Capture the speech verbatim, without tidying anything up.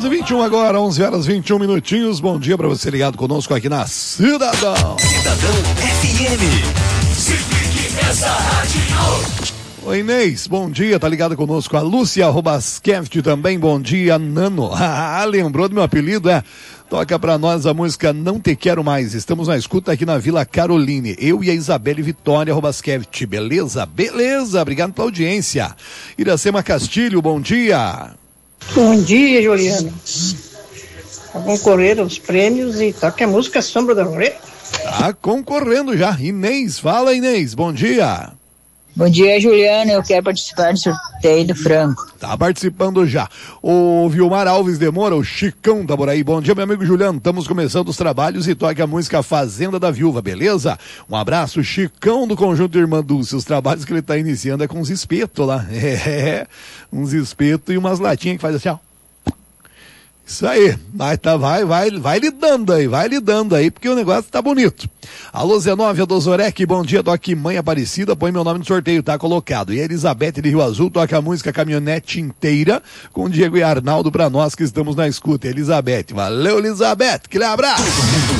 e vinte e um agora, onze horas e vinte e um minutinhos. Bom dia para você ligado conosco aqui na Cidadão. Cidadão F M. Se ligue nessa rádio. Oi, Inês, bom dia, tá ligado conosco a Lúcia Robasqueft também, bom dia, Nano. Ah, lembrou do meu apelido, é? Toca pra nós a música Não Te Quero Mais. Estamos na escuta aqui na Vila Caroline. Eu e a Isabelle Vitória Robasqueft. Beleza? Beleza. Obrigado pela audiência. Iracema Castilho, bom dia. Bom dia, Juliano. Tá concorrendo aos prêmios e toca a música Sombra da Lorena. Tá concorrendo já. Inês, fala, Inês. Bom dia. Bom dia, Juliano. Eu quero participar do sorteio do frango. Tá participando já. O Vilmar Alves de Moura, o Chicão da Boraí. Bom dia, meu amigo Juliano. Estamos começando os trabalhos e toca a música Fazenda da Viúva, beleza? Um abraço, Chicão do Conjunto Irmã Dulce. Os trabalhos que ele tá iniciando é com uns espetos lá. É, uns espetos e umas latinhas que faz assim, ó. Isso aí, vai, tá, vai, vai, vai lidando aí, vai lidando aí, porque o negócio tá bonito. Alô, Zenóvia do Zorec, bom dia, toque Mãe Aparecida, põe meu nome no sorteio, tá colocado. E a Elizabeth de Rio Azul toca a música Caminhonete Inteira, com Diego e Arnaldo pra nós que estamos na escuta. Elizabeth, valeu, Elizabeth, aquele abraço.